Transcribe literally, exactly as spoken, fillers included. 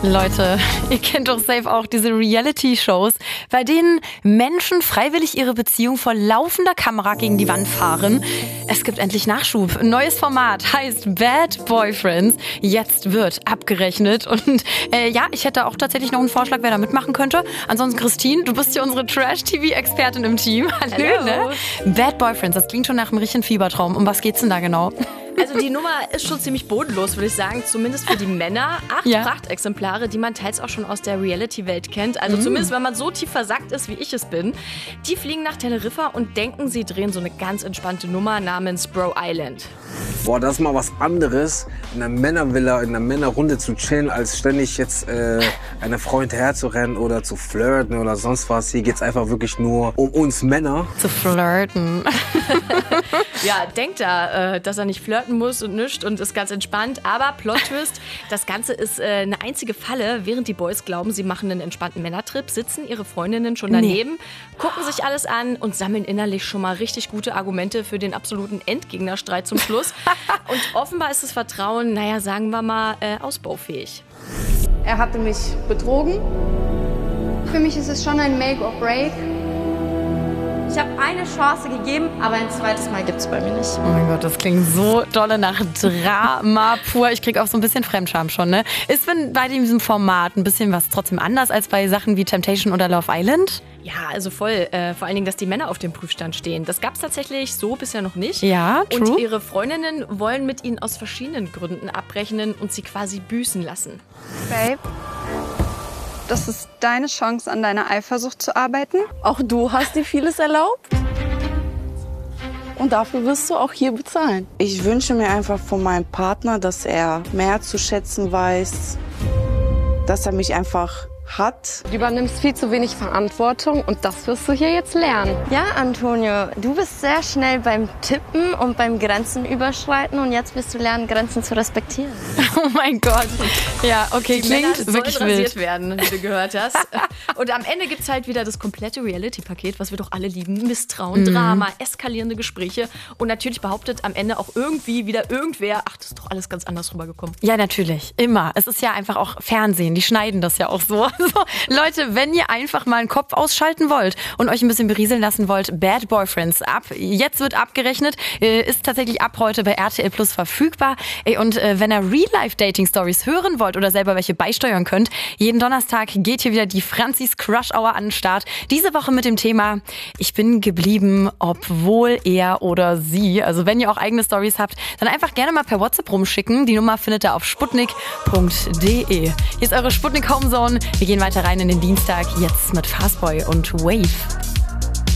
Leute, ihr kennt doch safe auch diese Reality-Shows, bei denen Menschen freiwillig ihre Beziehung vor laufender Kamera gegen die Wand fahren. Es gibt endlich Nachschub. Ein neues Format heißt Bad Boyfriends. Jetzt wird abgerechnet. Und äh, ja, ich hätte auch tatsächlich noch einen Vorschlag, wer da mitmachen könnte. Ansonsten, Christine, du bist ja unsere Trash-T V-Expertin im Team. Hallo, ne? Bad Boyfriends, das klingt schon nach einem richtigen Fiebertraum. Um was geht's denn da genau? Also die Nummer ist schon ziemlich bodenlos, würde ich sagen. Zumindest für die Männer. Acht Ja. Prachtexemplare, die man teils auch schon aus der Reality-Welt kennt. Also Mhm. zumindest, wenn man so tief versackt ist, wie ich es bin. Die fliegen nach Teneriffa und denken, sie drehen so eine ganz entspannte Nummer namens Bro Island. Boah, das ist mal was anderes, in einer Männervilla, in einer Männerrunde zu chillen, als ständig jetzt äh, einer Frau hinterher zu rennen oder zu flirten oder sonst was. Hier geht's einfach wirklich nur um uns Männer. Zu flirten. Ja, denkt da, äh, dass er nicht flirten muss und nischt und ist ganz entspannt. Aber Plot-Twist, das Ganze ist äh, eine einzige Falle. Während die Boys glauben, sie machen einen entspannten Männertrip, sitzen ihre Freundinnen schon daneben, gucken sich alles an und sammeln innerlich schon mal richtig gute Argumente für den absoluten Endgegnerstreit zum Schluss. Und offenbar ist das Vertrauen, naja, sagen wir mal, äh, ausbaufähig. Er hatte mich betrogen. Für mich ist es schon ein Make or Break. Ich habe eine Chance gegeben, aber ein zweites Mal gibt's bei mir nicht. Oh mein Gott, das klingt so dolle nach Drama pur. Ich krieg auch so ein bisschen Fremdscham schon, ne? Ist denn bei diesem Format ein bisschen was trotzdem anders als bei Sachen wie Temptation oder Love Island? Ja, also voll. Äh, vor allen Dingen, dass die Männer auf dem Prüfstand stehen. Das gab es tatsächlich so bisher noch nicht. Ja, true. Und ihre Freundinnen wollen mit ihnen aus verschiedenen Gründen abrechnen und sie quasi büßen lassen. Babe, das ist deine Chance, an deiner Eifersucht zu arbeiten. Auch du hast dir vieles erlaubt. Und dafür wirst du auch hier bezahlen. Ich wünsche mir einfach von meinem Partner, dass er mehr zu schätzen weiß, dass er mich einfach hat. Du übernimmst viel zu wenig Verantwortung und das wirst du hier jetzt lernen. Ja, Antonio, du bist sehr schnell beim Tippen und beim Grenzen überschreiten und jetzt wirst du lernen, Grenzen zu respektieren. Oh mein Gott. Ja, okay, Die Männer klingt wirklich sollen rasiert wild. werden, wie du gehört hast. Und am Ende gibt es halt wieder das komplette Reality-Paket, was wir doch alle lieben. Misstrauen, Mhm. Drama, eskalierende Gespräche und natürlich behauptet am Ende auch irgendwie wieder irgendwer, ach, das ist doch alles ganz anders rübergekommen. Ja, natürlich. Immer. Es ist ja einfach auch Fernsehen. Die schneiden das ja auch so. Also, Leute, wenn ihr einfach mal einen Kopf ausschalten wollt und euch ein bisschen berieseln lassen wollt, Bad Boyfriends ab. Jetzt wird abgerechnet. Äh, Ist tatsächlich ab heute bei R T L Plus verfügbar. Ey, Und äh, wenn ihr Real-Life-Dating-Stories hören wollt oder selber welche beisteuern könnt, jeden Donnerstag geht hier wieder die Franzis Crush Hour an den Start. Diese Woche mit dem Thema Ich bin geblieben, obwohl er oder sie. Also wenn ihr auch eigene Stories habt, dann einfach gerne mal per WhatsApp rumschicken. Die Nummer findet ihr auf sputnik punkt de. Hier ist eure Sputnik Homezone. Wir gehen weiter rein in den Dienstag, jetzt mit Fastboy und Wave.